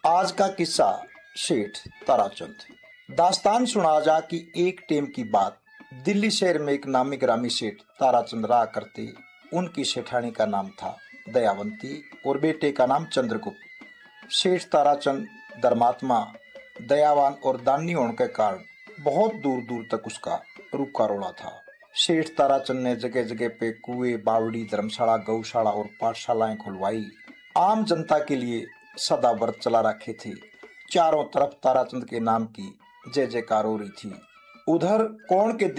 आज का किस्सा सेठ ताराचंद। दास्तान सुना जा कि एक टेम की बात, दिल्ली शहर में एक नामी ग्रामी सेठ ताराचंद रहा करते। उनकी सेठानी का नाम था दयावंती और बेटे का नाम चंद्रगुप्त। सेठ ताराचंद धर्मात्मा, दयावान और दानी होने के कारण बहुत दूर दूर तक उसका रुखा रोड़ा था। सेठ ताराचंद ने जगह जगह पे कुएं, बावड़ी, धर्मशाला, गौशाला और पाठशालाएं खुलवाई। आम जनता के लिए सदा व्रत चला रखे थे। चारों तरफ ताराचंद के नाम की जय जयकार हो रही थी। उधर कोण के